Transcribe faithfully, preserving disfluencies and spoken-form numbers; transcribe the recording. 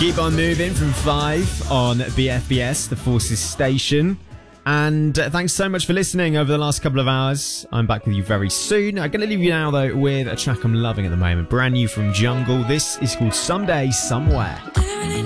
Keep on moving from five on B F B S, the Forces station. And uh, thanks so much for listening over the last couple of hours. I'm back with you very soon. I'm going to leave you now, though, with a track I'm loving at the moment. Brand new from Jungle. This is called Someday, Somewhere.